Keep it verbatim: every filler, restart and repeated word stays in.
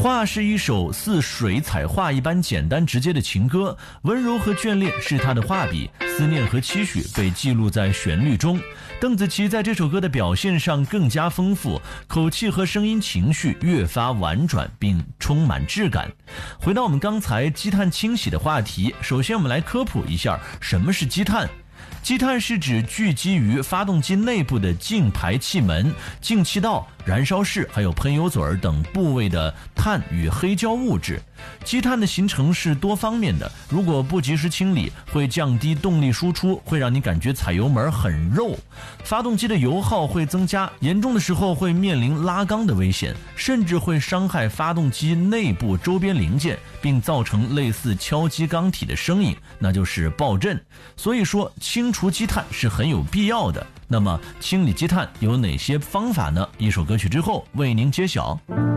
画是一首似水彩画一般简单直接的情歌，温柔和眷恋是他的画笔，思念和期许被记录在旋律中。邓紫棋在这首歌的表现上更加丰富，口气和声音情绪越发婉转并充满质感。回到我们刚才积碳清洗的话题，首先我们来科普一下什么是积碳。积碳是指聚集于发动机内部的进排气门、进气道、燃烧室还有喷油嘴等部位的碳与黑胶物质。积碳的形成是多方面的，如果不及时清理，会降低动力输出，会让你感觉踩油门很肉，发动机的油耗会增加，严重的时候会面临拉缸的危险，甚至会伤害发动机内部周边零件，并造成类似敲击缸体的声音，那就是爆震。所以说清除积碳是很有必要的。那么清理积碳有哪些方法呢？一首歌曲之后为您揭晓。